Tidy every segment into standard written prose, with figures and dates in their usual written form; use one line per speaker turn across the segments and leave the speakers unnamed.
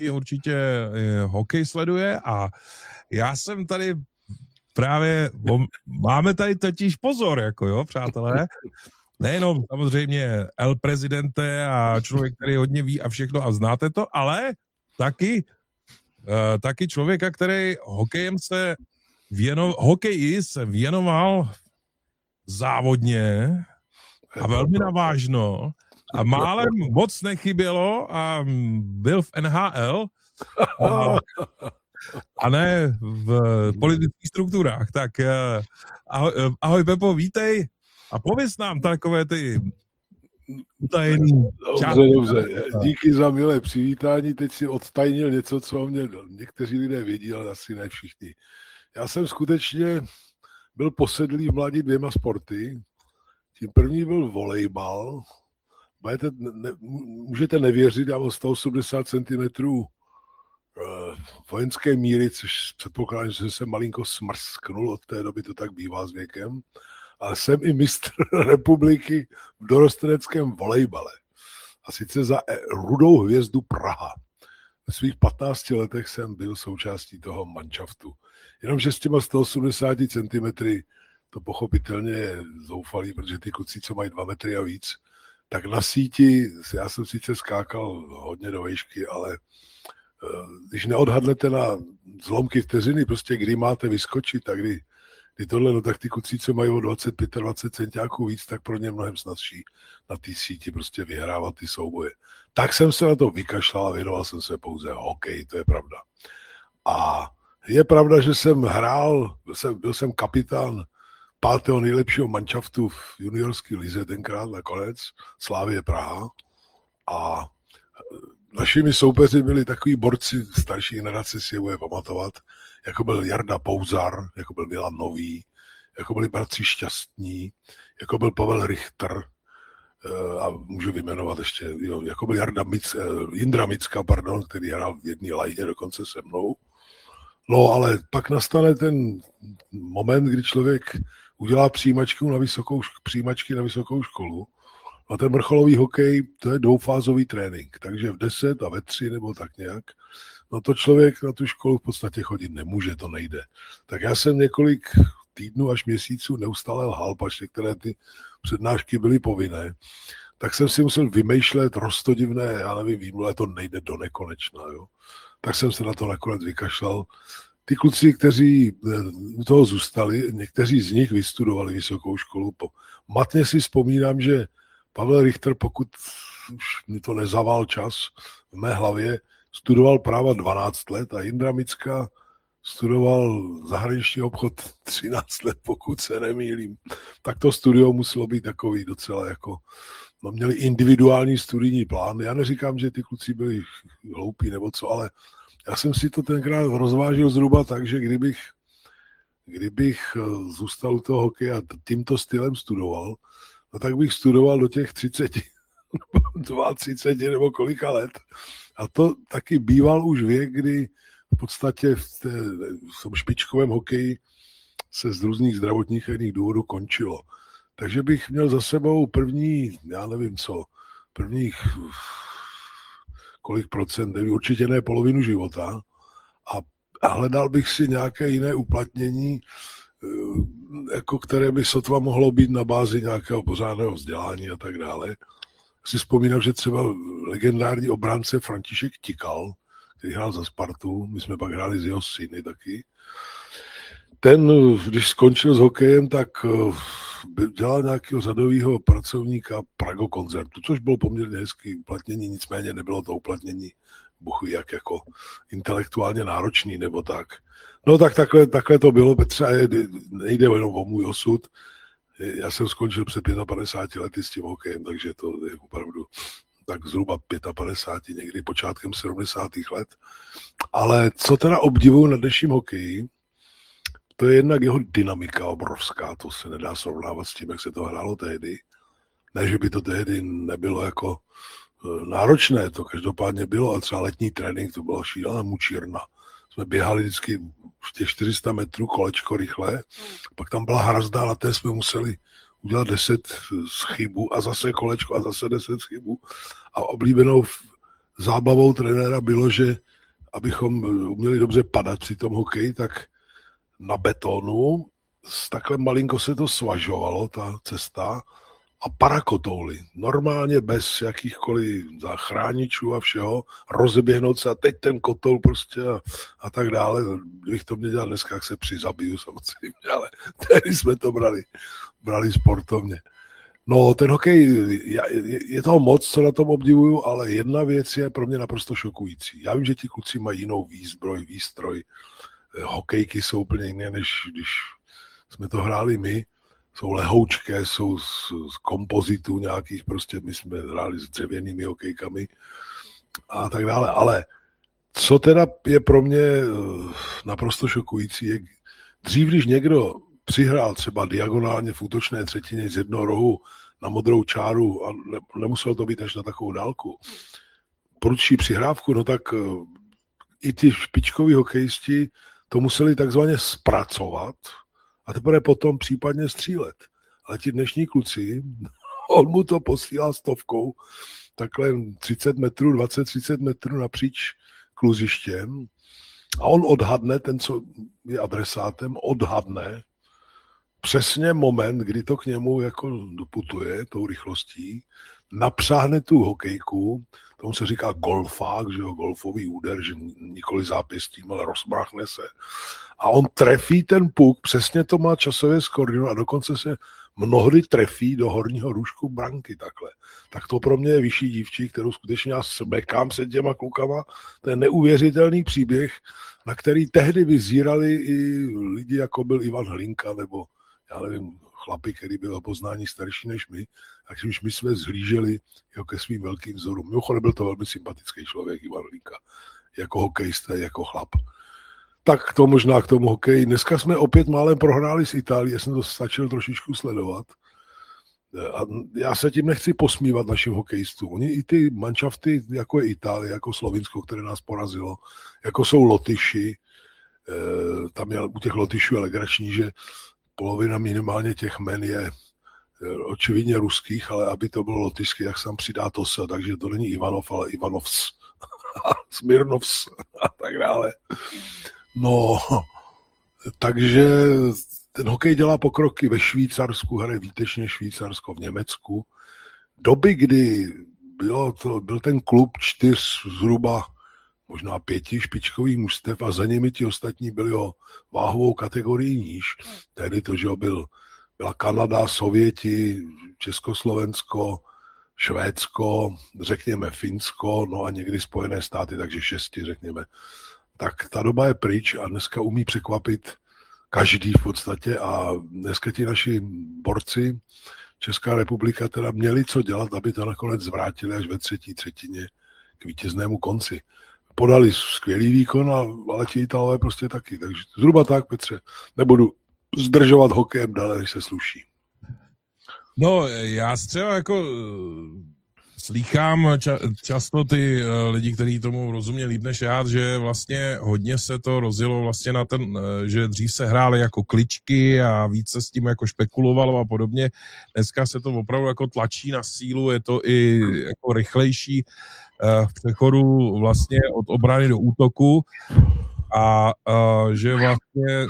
určitě hokej sleduje a já jsem tady právě, máme tady totiž pozor, jako jo, přátelé, nejenom samozřejmě El Presidente a člověk, který hodně ví a všechno a znáte to, ale taky člověka, který hokeji se věnoval závodně a velmi navážno a málem moc nechybělo a byl v NHL a ne v politických strukturách. Tak ahoj Pepo, vítej a pověz nám takové ty utajený části.
Dobře. Díky za milé přivítání. Teď si odtajnil něco, co mě někteří lidé vědí, ale asi ne všichni. Já jsem skutečně byl posedlý v mladí dvěma sporty. Tím první byl volejbal. Můžete nevěřit, já mám 180 cm vojenské míry, což předpokládám, že jsem malinko smrsknul, od té doby to tak bývá s věkem. Ale jsem i mistr republiky v dorosteneckém volejbale. A sice za Rudou hvězdu Praha. Ve svých 15 letech jsem byl součástí toho manšaftu. Jenomže s těma 180 cm to pochopitelně je zoufalý, protože ty kluci, co mají 2 metry a víc, tak na síti, já jsem sice skákal hodně do výšky, ale když neodhadnete na zlomky vteřiny, prostě kdy máte vyskočit a kdy tohle, no tak ty kluci, co mají o 25-20 centiáků víc, tak pro ně mnohem snazší na té síti prostě vyhrávat ty souboje. Tak jsem se na to vykašlal a věnoval jsem se pouze hokej, to je pravda. A je pravda, že jsem hrál, byl jsem kapitán 5. nejlepšího manšaftu v juniorské lize tenkrát nakonec, Slavie Praha. A našimi soupeři byli takový borci starší generace, si je bude pamatovat, jako byl Jarda Pouzar, jako byl Milan Nový, jako byli bratři Šťastní, jako byl Pavel Richter, a můžu vyjmenovat ještě, jako byl Jindra Micka, který hrál v jedné lajně dokonce se mnou. No ale pak nastane ten moment, kdy člověk udělá přijímačky na vysokou školu. A ten vrcholový hokej, to je dvoufázový trénink, takže v 10 a ve 3 nebo tak nějak. No to člověk na tu školu v podstatě chodit nemůže, to nejde. Tak já jsem několik týdnů až měsíců neustále lhal, pač některé ty přednášky byly povinné. Tak jsem si musel vymýšlet roztodivné, já nevím, výmluvé, to nejde do nekonečna. Jo? Tak jsem se na to nakonec vykašlal. Ty kluci, kteří u toho zůstali, někteří z nich vystudovali vysokou školu. Matně si vzpomínám, že Pavel Richter, pokud už mi to nezavál čas v mé hlavě, studoval práva 12 let a Jindra Micka studoval zahraniční obchod 13 let, pokud se nemýlím. Tak to studio muselo být takový docela jako, no měli individuální studijní plán. Já neříkám, že ty kluci byli hloupí nebo co, ale já jsem si to tenkrát rozvážil zhruba tak, že kdybych zůstal u toho hokeje a tímto stylem studoval, no tak bych studoval do těch 30, 32 nebo kolika let. A to taky býval už věk, kdy v podstatě v tom špičkovém hokeji se z různých zdravotních a jiných důvodů končilo. Takže bych měl za sebou prvních kolik procent, nevím, určitě ne polovinu života a hledal bych si nějaké jiné uplatnění, jako které by sotva mohlo být na bázi nějakého pořádného vzdělání a tak dále. Si vzpomínám, že třeba legendární obránce František Tikal, který hrál za Spartu, my jsme pak hráli s jeho syny taky. Ten, když skončil s hokejem, tak dělal nějakého řadového pracovníka Prago Koncertu, což bylo poměrně hezké uplatnění, nicméně nebylo to uplatnění buchu jak jako intelektuálně náročný nebo tak. No tak takhle to bylo, Petře, nejde jenom o můj osud. Já jsem skončil před 55 lety s tím hokejem, takže to je opravdu tak zhruba 55, někdy počátkem 70. let. Ale co teda obdivuju na dnešním hokeji, to je jednak jeho dynamika obrovská, to se nedá srovnávat s tím, jak se to hrálo tehdy. Ne, že by to tehdy nebylo jako náročné, to každopádně bylo, a třeba letní trénink, to byla šílená mučírna. Jsme běhali vždycky v těch 400 metrů kolečko rychle, pak tam byla hrazda, na té jsme museli udělat 10 chybů a zase kolečko a zase 10 chybů. A oblíbenou zábavou trenéra bylo, že abychom uměli dobře padat při tom hokeji, tak na betonu takhle malinko se to svažovalo, ta cesta, a parakotouly. Normálně bez jakýchkoliv zachráničů a všeho, rozeběhnout se a teď ten kotoul prostě a tak dále. Kdybych to měl dělat dneska, jak se přizabiju samozřejmě, ale tehdy jsme to brali sportovně. No, ten hokej, je toho moc, co na tom obdivuju, ale jedna věc je pro mě naprosto šokující. Já vím, že ti kluci mají jinou výstroj. Hokejky jsou úplně jiné, než když jsme to hráli my. Jsou lehoučké, jsou z kompozitů nějakých, prostě my jsme hráli s dřevěnými hokejkami a tak dále. Ale co teda je pro mě naprosto šokující, je dřív, když někdo přihrál třeba diagonálně v útočné třetině z jednoho rohu na modrou čáru a nemuselo to být až na takovou dálku, prudší přihrávku, no tak i ty špičkoví hokejisti to museli takzvaně zpracovat a teprve potom případně střílet. Ale ti dnešní kluci, on mu to posílá stovkou, takhle 30 metrů, 20-30 metrů napříč kluzištěm a on odhadne, ten, co je adresátem, odhadne přesně moment, kdy to k němu jako doputuje tou rychlostí, napřáhne tu hokejku, tomu se říká golfák, že jo, golfový úder, že nikoli zápěstím, ale rozmáchne se. A on trefí ten puk, přesně to má časově skoordinovat a dokonce se mnohdy trefí do horního růžku branky takhle. Tak to pro mě je vyšší dívčí, kterou skutečně já smekám před těma klukama. To je neuvěřitelný příběh, na který tehdy vyzírali i lidi, jako byl Ivan Hlinka, nebo já nevím, chlapi, který byl o poznání starší než my, a když my jsme zhlíželi jako ke svým velkým vzorům. Mimochodem byl to velmi sympatický člověk, Ivan Hlinka, jako hokejista, jako chlap. Tak to možná k tomu hokeji. Dneska jsme opět málem prohráli s Itálií, já jsem to stačil trošičku sledovat. A já se tím nechci posmívat našim hokejistům. Oni i ty manšafty, jako je Itálie, jako Slovinsko, které nás porazilo, jako jsou Lotyši, tam je u těch Lotyšů je legrační, že polovina minimálně těch men je očividně ruských, ale aby to bylo lotyšský, tak se tam přidá to se, takže to není Ivanov, ale Ivanovs, Smirnovs a tak dále. No, takže ten hokej dělá pokroky ve Švýcarsku, hraje výtečně Švýcarsko v Německu. Doby, kdy byl ten klub 4 zhruba možná 5 špičkových mužstev a za nimi ti ostatní byli o váhovou kategorii níž. Tehdy to, že byla Kanada, Sověti, Československo, Švédsko, řekněme Finsko, no a někdy Spojené státy, takže 6, řekněme. Tak ta doba je pryč a dneska umí překvapit každý v podstatě a dneska ti naši borci, Česká republika teda měli co dělat, aby to nakonec zvrátili až ve třetí třetině k vítěznému konci. Podali skvělý výkon, ale ti Italové prostě taky. Takže zhruba tak, Petře, nebudu zdržovat hokejem dále, než se sluší.
No, já třeba jako slýchám často ty lidi, kteří tomu rozumí líp než já, že vlastně hodně se to rozjelo vlastně na ten, že dřív se hrály jako kličky a víc se s tím jako špekulovalo a podobně. Dneska se to opravdu jako tlačí na sílu, je to i jako rychlejší v přechodu vlastně od obrany do útoku a že vlastně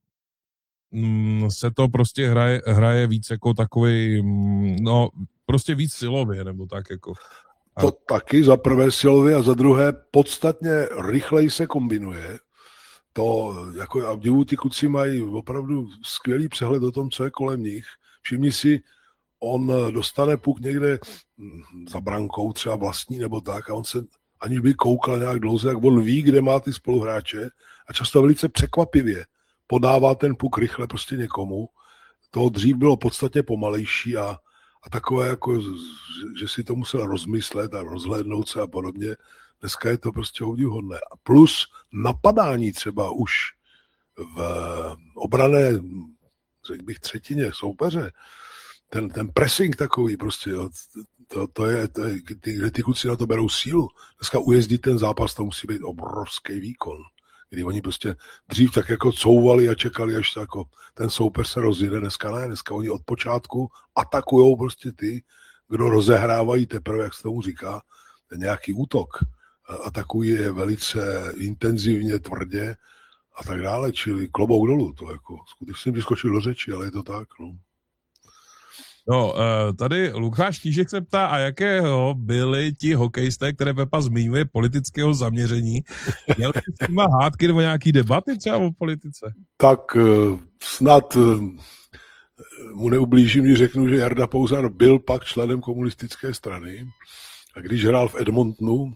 se to prostě hraje víc jako takový, no prostě víc silově, nebo tak jako.
To taky za prvé silově a za druhé podstatně rychleji se kombinuje. To jako a divu ty kluci mají opravdu skvělý přehled o tom, co je kolem nich. Všimni si, on dostane puk někde za brankou, třeba vlastní nebo tak, a on se aniž by koukal nějak dlouze, jak on ví, kde má ty spoluhráče a často velice překvapivě podává ten puk rychle prostě někomu. To dřív bylo podstatně pomalejší a takové, jako, že si to musel rozmyslet a rozhlédnout se a podobně. Dneska je to prostě obdivuhodné. A plus napadání třeba už v obrané, řekl bych, třetině soupeře, ten pressing takový prostě, jo, to je ty kluci na to berou sílu. Dneska ujezdit ten zápas, to musí být obrovský výkon. Kdy oni prostě dřív tak jako couvali a čekali, až to jako ten soupeř se rozjede. Dneska ne, dneska oni od počátku atakujou prostě ty, kdo rozehrávají teprve, jak se tomu říká, ten nějaký útok. atakují je velice intenzivně, tvrdě a tak dále, čili klobouk dolů, to jako skutečně jsem vyskočil do řeči, ale je to tak, no.
No, tady Lukáš Tížek se ptá, a jakého byli ti hokejisté, které Pepa zmiňuje, politického zaměření? Měl jsi s nima hádky nebo nějaký debaty třeba o politice?
Tak snad mu neublížím, když řeknu, že Jarda Pouzar byl pak členem komunistické strany a když hrál v Edmontonu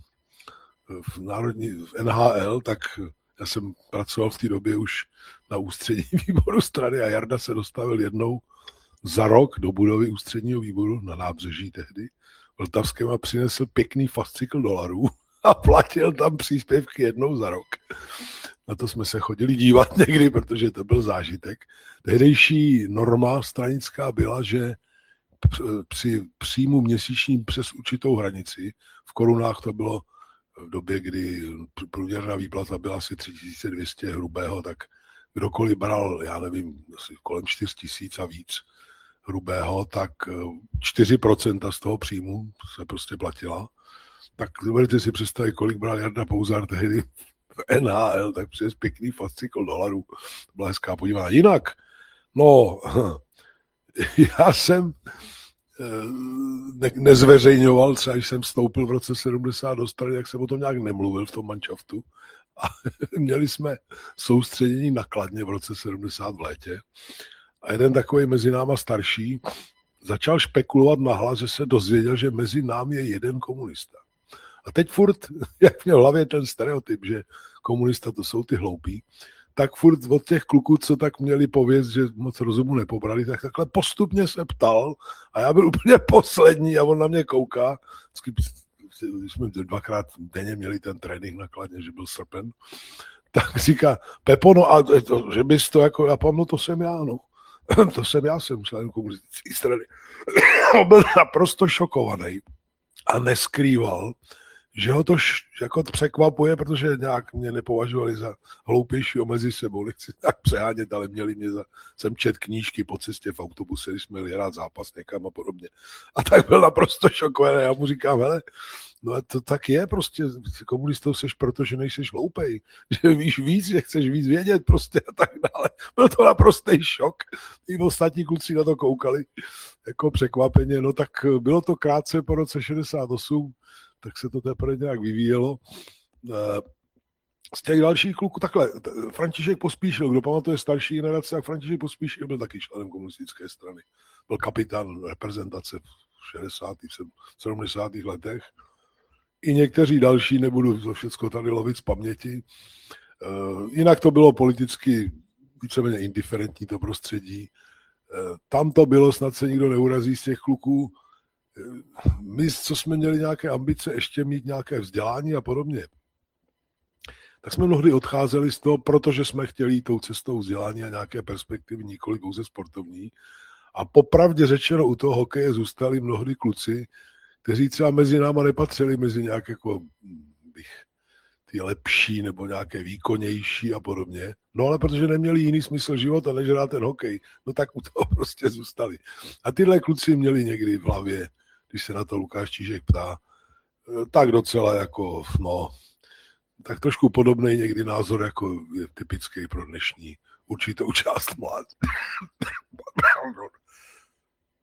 v NHL, tak já jsem pracoval v té době už na ústředním výboru strany a Jarda se dostavil jednou za rok do budovy ústředního výboru na Nábřeží tehdy Vltavském a přinesl pěkný fascikl dolarů a platil tam příspěvky jednou za rok. Na to jsme se chodili dívat někdy, protože to byl zážitek. Tehdejší norma stranická byla, že při příjmu měsíčním přes určitou hranici, v korunách to bylo v době, kdy průměrná výplata byla asi 3200 hrubého, tak kdokoliv bral, já nevím, asi kolem 4000 a víc hrubého, tak 4% z toho příjmu se prostě platila. Tak dovedete si představit, kolik bral Jarda Pouzar tehdy v NHL, tak přes pěkný fascikl dolarů. To byla hezká podívání. Jinak, no, já jsem nezveřejňoval, třeba když jsem vstoupil v roce 70 do strany, jak jsem o tom nějak nemluvil v tom manšaftu. A měli jsme soustředění na Kladně v roce 70 v létě. A jeden takový mezi náma starší začal špekulovat nahlas, že se dozvěděl, že mezi námi je jeden komunista. A teď furt, jak měl v hlavě ten stereotyp, že komunista to jsou ty hloupí, tak furt od těch kluků, co tak měli pověst, že moc rozumu nepobrali, tak takhle postupně se ptal a já byl úplně poslední a on na mě kouká. Když jsme 2krát denně měli ten trénink na Kladně, že byl srpen, tak říká, Pepo, no a to, že bys to jako, já pamatuju, to jsem já, no. To jsem člen komunistické strany. On byl naprosto šokovaný a neskrýval, že ho to jako překvapuje, protože nějak mě nepovažovali za hloupějšího mezi sebou, nechci tak přehánět, ale měli mě jsem čet knížky po cestě v autobuse, když jsme jeli hrát zápas někam a podobně. A tak byl naprosto šokovaný. Já mu říkám, hele, no a to tak je prostě, komunistou seš proto, že nejseš hloupej, že víš víc, že chceš víc vědět prostě a tak dále. Byl to naprostý šok. I ostatní kluci na to koukali jako překvapeně. No tak bylo to krátce po roce 68, tak se to teprve nějak vyvíjelo. Z těch dalších kluků, takhle, František Pospíšil, kdo pamatuje starší generace, tak František Pospíšil byl taky členem komunistické strany. Byl kapitán reprezentace v 60. 70. letech. I někteří další, nebudu to všechno tady lovit z paměti. Jinak to bylo politicky víceméně indiferentní to prostředí. Tam to bylo, snad se nikdo neurazí z těch kluků. My, co jsme měli nějaké ambice, ještě mít nějaké vzdělání a podobně, tak jsme mnohdy odcházeli z toho, protože jsme chtěli jít tou cestou vzdělání a nějaké perspektivy, nikoli pouze sportovní. A popravdě řečeno, u toho hokeje zůstali mnohdy kluci, kteří třeba mezi náma nepatřili, mezi nějaké jako ty lepší nebo nějaké výkonnější a podobně. No ale protože neměli jiný smysl života, než hrát ten hokej, no tak u toho prostě zůstali. A tyhle kluci měli někdy v hlavě, když se na to Lukáš Tížek ptá, tak docela jako, no, tak trošku podobný někdy názor, jako je typický pro dnešní určitou část